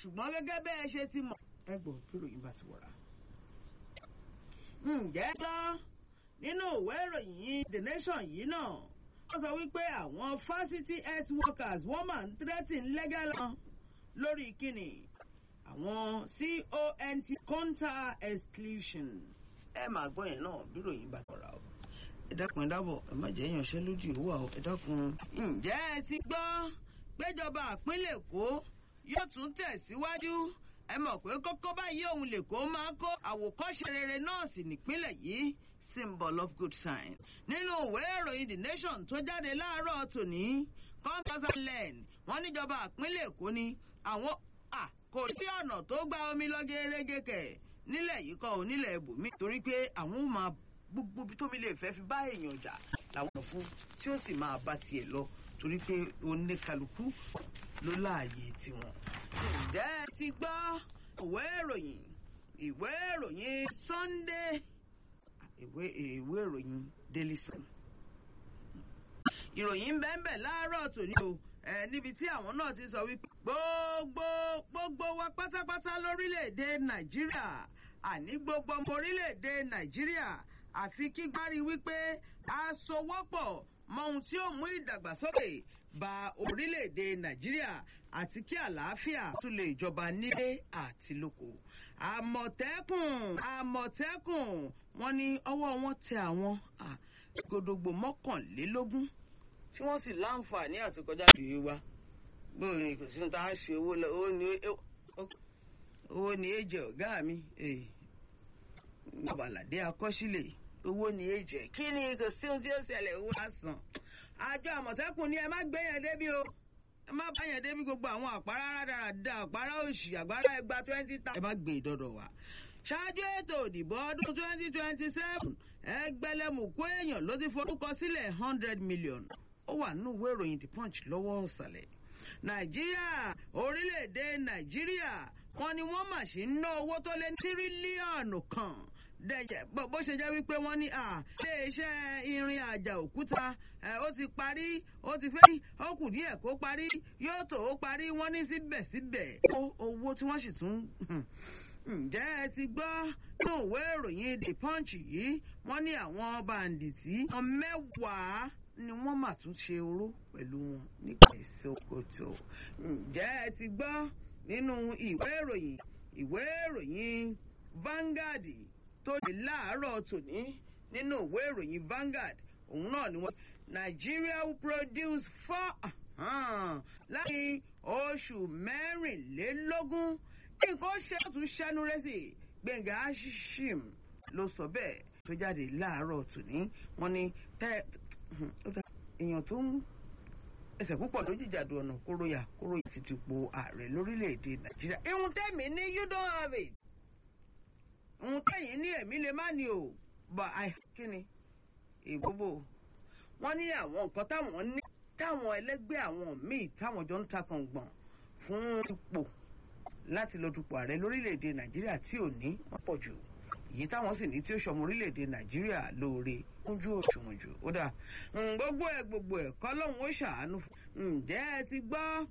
ṣùgbọ́n gẹ́gẹ́ bẹ́ẹ̀ ṣe ti mọ̀ ẹgbọ́n ìròyìn bá ti wọ̀ra. ǹjẹ́ gbọ́ nínú ìwé ìròyìn The Nation yìí náà wọ́n sọ wípé àwọn fásitì health workers wọ́n máa ń threaten legal lórí kíni àwọn CONT counter exclusion. ẹ máa gbọ́ yẹn náà bí ìròyìn bá tọ̀ra o. ẹ dákun ẹ dábọ̀ ẹ má jẹ́ ìyànṣẹ́ lódì owó àwọn ẹ dákun. ǹjẹ́ ẹ ti gbọ́ péjọba ìpínlẹ̀ Èkó yóò tún tẹ̀síwájú ẹ mọ̀ pé kókó báyìí òun lèkó máa kó àwòkọ́ṣe rere náà sí nípínlẹ̀ yìí symbol of good sign. nínú ìwé ìròyìn The Nation tó jáde láàárọ̀ tòní kọ́ńtàṣálẹ̀n wọ́n níjọba ìpínlẹ̀ Èkó ni àwọn kò sí ọ̀nà tó gba omi lọ gẹ́rẹ́gẹ́ kẹ̀ nílẹ̀ yìí kọ́ onílẹ̀ ibòmí torí pé àwọn ò máa gbogbo ibi tómi lè fẹ́ fi bá èèyàn jà làwọn fún tí ó sì máa bá tiẹ̀ lọ torí pé oníkálukú ló láàyè tiwọn. ǹjẹ́ ẹ ti gbọ́ ìwé ìròyìn Sunday ìwé ìròyìn Daily Sun. ìròyìn ń bẹ́ẹ̀ láàárọ̀ tòní o níbi tí àwọn náà ti sọ wípé gbogbo wa pátápátá lórílẹ̀‐èdè Nàìjíríà àní gbogbo ọmọ orílẹ̀‐èdè Nàìjíríà àfi kí gbárí wípé a sowọ́pọ̀ mọ ohun tí ó mú ìdàgbàsókè bá orílẹ̀‐èdè Nàìjíríà àti kí àlàáfíà tún lè jọba nílé àti lóko. Àmọ̀tẹ́kùn wọ́n ní ọwọ́ wọn tẹ àwọn gòdògbò 21 tí wọ́n sì láǹfààní àti kọjá ìwé wa gbóòrin kò sí ní tá a ṣe owó ní èjì ọ̀gá mi babaládé akọ́sílẹ̀ owó ní èjì kí ni kò sí ohun tí ó ṣẹlẹ̀ owó lásán. àjọ Àmọ̀tẹ́kùn ni ẹ má gbé yẹn débi o ẹ má bá yẹn débi gbogbo àwọn àpárá rádaràda àpárá òṣì àgbárá ẹgbàá 20,000 ẹ má gbé ìdọ́dọ̀ wa. ṣáájú ètò ìdìbò ọdún 2027 ẹgbẹ̀lẹ́mùkú èèyàn ló ti forúkọ sílẹ̀ 100 million. ó wà nínú ìwé ìròyìn The Punch lọ́wọ́ ọ̀sàlẹ̀. Nàìjíríà orílẹ̀-èdè Nàìjíríà wọ́n ní wọ́n mà ṣe ń ná owó tó lé tírílíọ̀nù kan dẹ̀jẹ̀ bó ṣe jẹ́ wípé wọ́n ní iléeṣẹ́ irin àjà òkúta ó ti parí ó ti fẹ́ ó kù díẹ̀ kó parí yóò tó ó parí wọ́n ní síbẹ̀síbẹ̀ owó tí wọ́n sì tún ǹjẹ́ ẹ ti gbọ́ nínú ìwé ìròyìn The Punch yìí wọ́n ní àwọn bàǹdìtì 10 ni wọ́n mà tún ṣe oró pẹ̀lú wọn nígbà Sokoto. ǹjẹ́ ẹ ti gbọ́ nínú ìwé ìròyìn Vanguard tó di láàárọ̀ tòní nínú ìwé ìròyìn Vanguard òun náà ni wọ́n Nigeria will produce 4 láàrin oṣù 24 nǹkan ṣe tún ṣẹ́nu rẹ̀ sí Gbẹ̀ngà Ashim ló sọ bẹ́ẹ̀ tó jáde láàárọ̀ tòní wọ́n ní èèyàn tó ń ẹsẹ̀ púpọ̀ ló jìjàdù ọ̀nà kóróyà ti dupò ààrẹ lórílẹ̀‐èdè Nàìjíríà. ìhun tẹ́mi ní you don't have it. ìhun tẹ́yìn ní ẹ̀mí lè má ní o kí ni ìbòbò wọ́n ní àwọn nǹkan táwọn ẹlẹ́gbẹ́ àwọn míì táwọn jọ ń ta kàngbọ̀n fún ipò láti lọ dupò ààrẹ lórílẹ̀‐èdè Nàìjíríà tí ò ní wọ́n pọ̀ jù èyí táwọn sì ní tí ó ṣọmọ orílẹ̀-èdè Nàìjíríà lóore kúnjú òṣùwọ̀n jù ó dà gbogbo ẹ̀ kọ́ lóhun ó ṣàánú fún. ǹjẹ́ ẹ ti gbọ́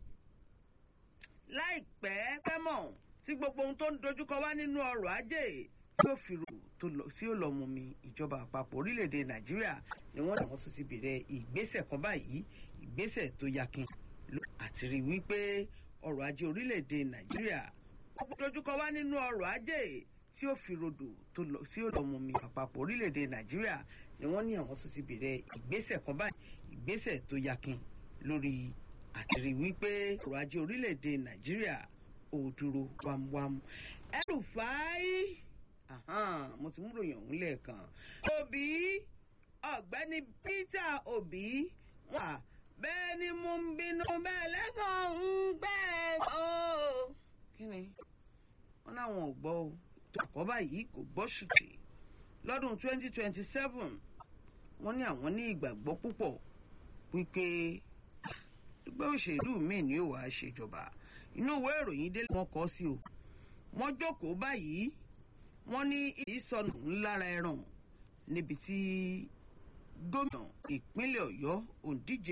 láìpẹ́ pẹ́mọ̀ tí gbogbo ohun tó ń dojúkọ wá nínú ọrọ̀ ajé tí ó fi rò tí ó lọ mú mi ìjọba àpapọ̀ orílẹ̀-èdè Nàìjíríà ni wọ́n ní wọ́n tún ti bẹ̀rẹ̀ ìgbésẹ̀ kan báyìí ìgbésẹ̀ tó yakin àti rí wípé ọrọ̀ ajé orílẹ̀-èdè Nàìjíríà gbogbo dojúkọ wá nínú ọrọ̀ ajé tí ó fi rodò tí ó lọ mú mi àpapọ̀ orílẹ̀-èdè Nàìjíríà ni wọ́n ní àwọn tó ti bẹ̀rẹ̀ ìgbésẹ̀ kan báyìí ìgbésẹ̀ tó yakin lórí àtìrí wípé ọrọ̀ ajé orílẹ̀-èdè Nàìjíríà ò dúró wámúwámú. El-Rufai mo ti mú ròyìn ọ̀hún lẹ́ẹ̀kan. ọ̀gbẹ́ni Peter Obi wà bẹ́ẹ̀ ni mo ń bínú bẹ́ẹ̀ lẹ́kàn ń gbẹ́ o. kí ni wọ́n náwọn ò gbọ́ o àkọ́ báyìí kò gbọ́ ṣùtì lọ́dún 2027 wọ́n ní àwọn ní ìgbàgbọ́ púpọ̀ wípé ẹgbẹ́ òṣèlú míì ni ó wàá ṣèjọba inú ìwé ìròyìn délé wọn kọ sí o wọ́n jókòó báyìí wọ́n ní ìsọnù ńlára ẹran níbi tí gómìnà ìpínlẹ̀ Ọ̀yọ́ òǹdíje